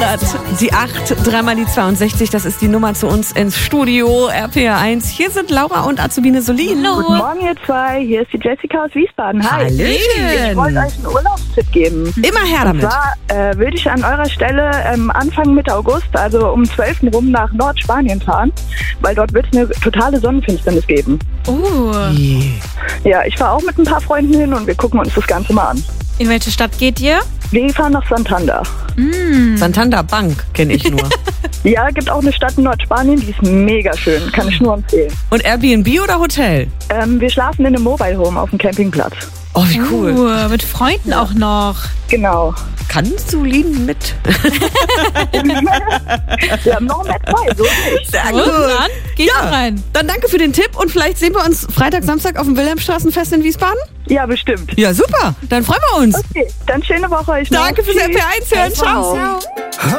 Stuttgart. Die 8, dreimal die 62, das ist die Nummer zu uns ins Studio, RPR1. Hier sind Laura und Azubine Solin. Hallo. Guten Morgen, ihr zwei. Hier ist die Jessica aus Wiesbaden. Hi. Hallöchen. Ich wollte euch einen Urlaubstipp geben. Immer her damit. Und zwar würde ich an eurer Stelle Anfang Mitte August, also um 12 rum, nach Nordspanien fahren, weil dort wird es eine totale Sonnenfinsternis geben. Ja, ich fahre auch mit ein paar Freunden hin und wir gucken uns das Ganze mal an. In welche Stadt geht ihr? Wir fahren nach Santander. Santander Bank kenne ich nur. Ja, gibt auch eine Stadt in Nordspanien, die ist mega schön, kann ich nur empfehlen. Und Airbnb oder Hotel? Wir schlafen in einem Mobile Home auf dem Campingplatz. Oh, wie cool. Mit Freunden auch noch. Genau. Kannst du lieben mit? Wir haben noch mehr frei, so nicht. Sehr Und dann geht rein. Dann danke für den Tipp und vielleicht sehen wir uns Freitag, Samstag auf dem Wilhelmstraßenfest in Wiesbaden? Ja, bestimmt. Ja, super. Dann freuen wir uns. Okay, dann schöne Woche euch noch. Danke fürs RPR1 hören. Ciao.